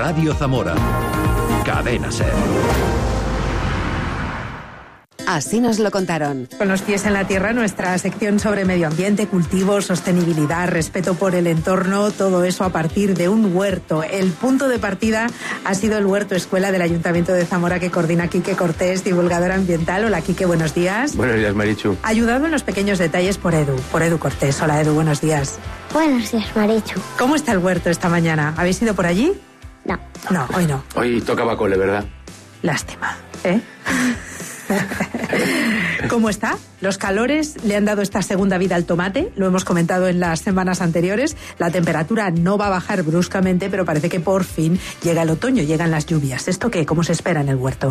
Radio Zamora. Cadena SER. Así nos lo contaron. Con los pies en la tierra, nuestra sección sobre medio ambiente, cultivos, sostenibilidad, respeto por el entorno, todo eso a partir de un huerto. El punto de partida ha sido el huerto escuela del Ayuntamiento de Zamora que coordina Quique Cortés, divulgador ambiental. Hola Quique, buenos días. Buenos días, Marichu. Ayudado en los pequeños detalles por Edu Cortés. Hola Edu, buenos días. Buenos días, Marichu. ¿Cómo está el huerto esta mañana? ¿Habéis ido por allí? No. No, hoy no. Hoy tocaba cole, ¿verdad? Lástima, ¿eh? ¿Cómo está? Los calores le han dado esta segunda vida al tomate, lo hemos comentado en las semanas anteriores. La temperatura no va a bajar bruscamente, pero parece que por fin llega el otoño, llegan las lluvias. ¿Esto qué? ¿Cómo se espera en el huerto?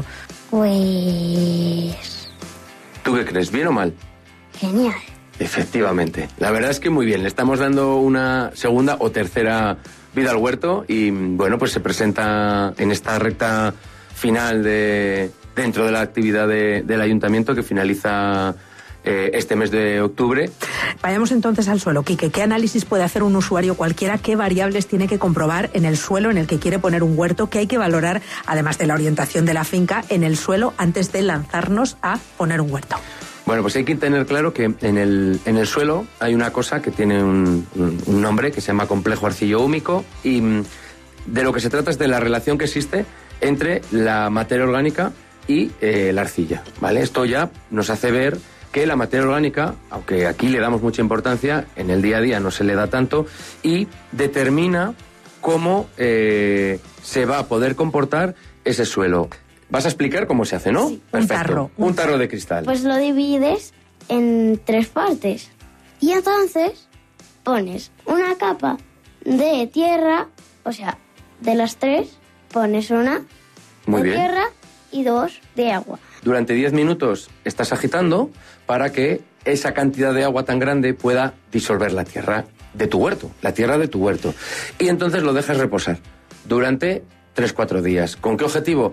Pues... ¿Tú qué crees? ¿Bien o mal? genial. Efectivamente. La verdad es que muy bien. Le estamos dando una segunda o tercera vida al huerto y, bueno, pues se presenta en esta recta final dentro de la actividad del ayuntamiento que finaliza este mes de octubre. Vayamos entonces al suelo. Quique, ¿qué análisis puede hacer un usuario cualquiera? ¿Qué variables tiene que comprobar en el suelo en el que quiere poner un huerto? ¿Qué hay que valorar, además de la orientación de la finca, en el suelo antes de lanzarnos a poner un huerto? Bueno, pues hay que tener claro que en el suelo hay una cosa que tiene un nombre que se llama complejo arcillo-húmico y de lo que se trata es de la relación que existe entre la materia orgánica y la arcilla, ¿vale? Esto ya nos hace ver que la materia orgánica, aunque aquí le damos mucha importancia, en el día a día no se le da tanto y determina cómo se va a poder comportar ese suelo. Vas a explicar cómo se hace, ¿no? Sí. Perfecto. Un tarro de cristal. Pues lo divides en 3 partes. Y entonces pones una capa de tierra, o sea, de las 3 pones una Muy de bien. tierra y 2 de agua. Durante 10 minutos estás agitando para que esa cantidad de agua tan grande pueda disolver la tierra de tu huerto, la tierra de tu huerto. Y entonces lo dejas reposar durante 3-4 días. ¿Con qué objetivo?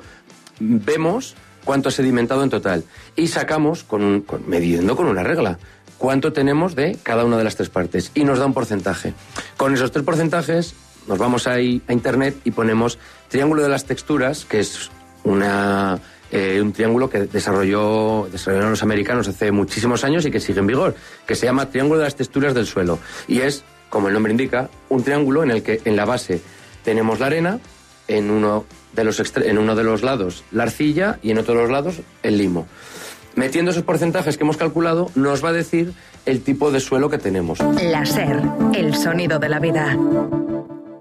Vemos cuánto ha sedimentado en total y sacamos, midiendo con una regla, cuánto tenemos de cada una de las 3 partes y nos da un porcentaje. Con esos 3 porcentajes nos vamos a internet y ponemos triángulo de las texturas, que es un triángulo que desarrollaron los americanos hace muchísimos años y que sigue en vigor, que se llama triángulo de las texturas del suelo. Y es, como el nombre indica, un triángulo en el que en la base tenemos la arena, en uno de los lados la arcilla y en otro de los lados el limo. Metiendo esos porcentajes que hemos calculado, nos va a decir el tipo de suelo que tenemos. La SER, el sonido de la vida.